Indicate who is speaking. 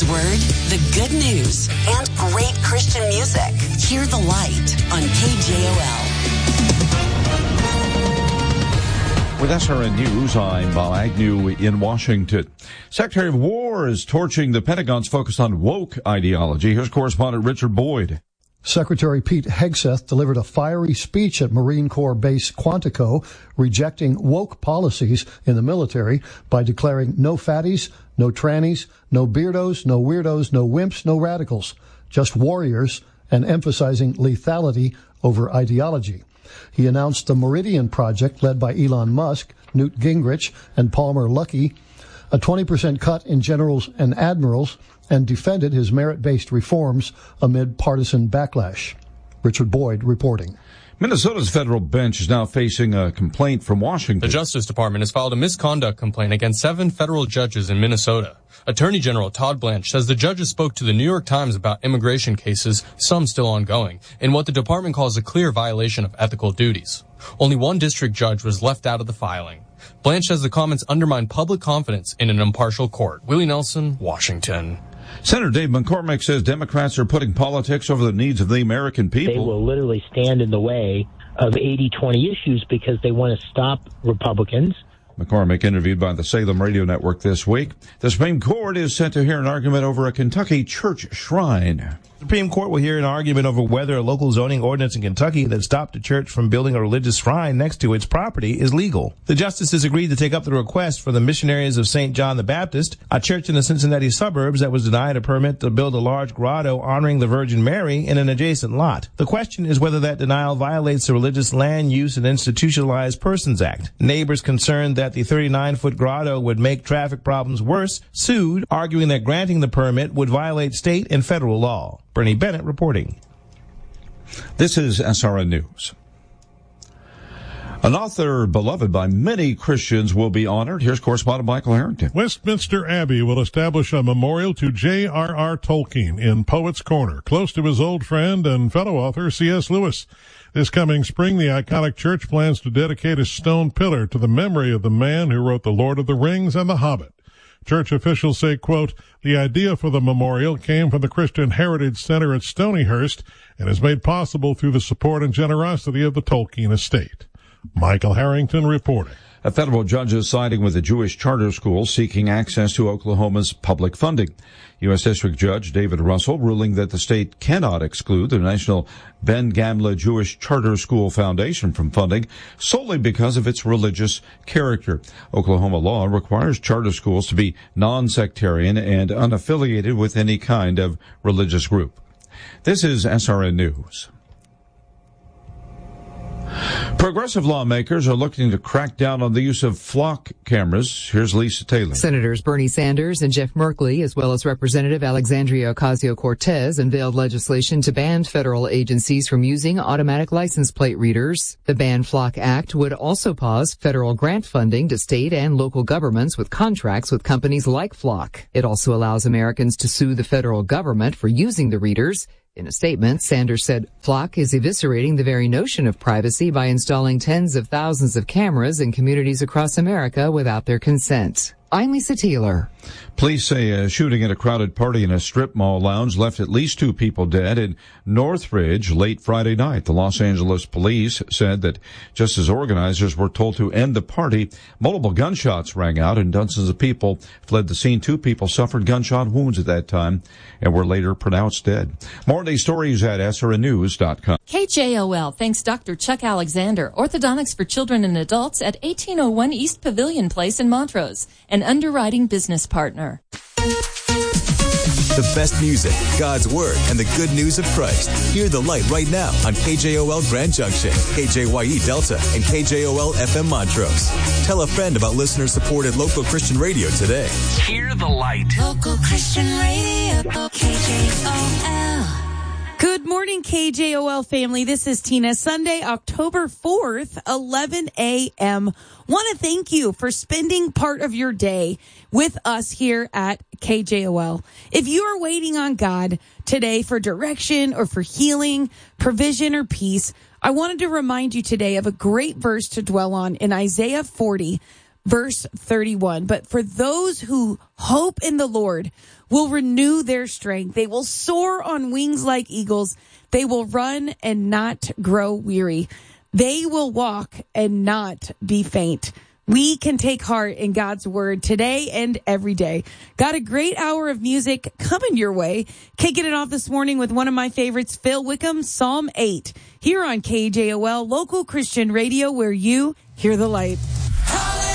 Speaker 1: Word, the good news, and great Christian music. Hear the Light on KJOL.
Speaker 2: With SRN News, I'm Bob Agnew in Washington. Secretary of War is torching the Pentagon's focus on woke ideology. Here's correspondent Richard Boyd.
Speaker 3: Secretary Pete Hegseth delivered a fiery speech at Marine Corps Base Quantico, rejecting woke policies in the military by declaring no fatties, no trannies, no beardos, no weirdos, no wimps, no radicals, just warriors, and emphasizing lethality over ideology. He announced the Meridian Project, led by Elon Musk, Newt Gingrich, and Palmer Luckey, a 20% cut in generals and admirals, and defended his merit-based reforms amid partisan backlash. Richard Boyd reporting.
Speaker 2: Minnesota's federal bench is now facing a complaint from Washington.
Speaker 4: The Justice Department has filed a misconduct complaint against 7 federal judges in Minnesota. Attorney General Todd Blanche says the judges spoke to the New York Times about immigration cases, some still ongoing, in what the department calls a clear violation of ethical duties. Only one district judge was left out of the filing. Blanche says the comments undermine public confidence in an impartial court. Willie Nelson, Washington.
Speaker 2: Senator Dave McCormick says Democrats are putting politics over the needs of the American people.
Speaker 5: They will literally stand in the way of 80-20 issues because they want to stop Republicans.
Speaker 2: McCormick interviewed by the Salem Radio Network this week. The Supreme Court is set to hear an argument over a Kentucky church shrine.
Speaker 6: The Supreme Court will hear an argument over whether a local zoning ordinance in Kentucky that stopped a church from building a religious shrine next to its property is legal. The justices agreed to take up the request for the Missionaries of St. John the Baptist, a church in the Cincinnati suburbs that was denied a permit to build a large grotto honoring the Virgin Mary in an adjacent lot. The question is whether that denial violates the Religious Land Use and Institutionalized Persons Act. Neighbors concerned that the 39-foot grotto would make traffic problems worse sued, arguing that granting the permit would violate state and federal law. Bernie Bennett reporting.
Speaker 2: This is SRN News. An author beloved by many Christians will be honored. Here's correspondent Michael Harrington.
Speaker 7: Westminster Abbey will establish a memorial to J.R.R. Tolkien in Poets' Corner, close to his old friend and fellow author C.S. Lewis. This coming spring, the iconic church plans to dedicate a stone pillar to the memory of the man who wrote The Lord of the Rings and The Hobbit. Church officials say, quote, the idea for the memorial came from the Christian Heritage Center at Stonyhurst and is made possible through the support and generosity of the Tolkien estate. Michael Harrington reporting.
Speaker 2: A federal judge is siding with a Jewish charter school seeking access to Oklahoma's public funding. U.S. District Judge David Russell ruling that the state cannot exclude the National Ben Gamla Jewish Charter School Foundation from funding solely because of its religious character. Oklahoma law requires charter schools to be non-sectarian and unaffiliated with any kind of religious group. This is SRN News. Progressive lawmakers are looking to crack down on the use of flock cameras. Here's Lisa Taylor.
Speaker 8: Senators Bernie Sanders and Jeff Merkley, as well as Representative Alexandria Ocasio-Cortez, unveiled legislation to ban federal agencies from using automatic license plate readers. The Ban Flock Act would also pause federal grant funding to state and local governments with contracts with companies like Flock. It also allows Americans to sue the federal government for using the readers. In a statement, Sanders said Flock is eviscerating the very notion of privacy by installing tens of thousands of cameras in communities across America without their consent. I'm Lisa Taylor.
Speaker 2: Police say a shooting at a crowded party in a strip mall lounge left at least 2 people dead in Northridge late Friday night. The Los Angeles police said that just as organizers were told to end the party, multiple gunshots rang out and dozens of people fled the scene. 2 people suffered gunshot wounds at that time and were later pronounced dead. More of these stories at srnnews.com.
Speaker 9: KJOL thanks Dr. Chuck Alexander, Orthodontics for Children and Adults at 1801 East Pavilion Place in Montrose, an underwriting business partner.
Speaker 10: The best music, God's Word, and the good news of Christ. Hear the light right now on KJOL Grand Junction, KJYE Delta, and KJOL FM Montrose. Tell a friend about listener-supported local Christian radio today.
Speaker 1: Hear the light. Local Christian radio, KJOL.
Speaker 11: Good morning, KJOL family. This is Tina. Sunday, October 4th, 11 a.m. Want to thank you for spending part of your day with us here at KJOL. If you are waiting on God today for direction or for healing, provision, or peace, I wanted to remind you today of a great verse to dwell on in Isaiah 40, verse 31. But for those who hope in the Lord will renew their strength. They will soar on wings like eagles. They will run and not grow weary. They will walk and not be faint. We can take heart in God's word today and every day. Got a great hour of music coming your way. Kicking it off this morning with one of my favorites, Phil Wickham, Psalm 8, here on KJOL, local Christian radio, where you hear the light.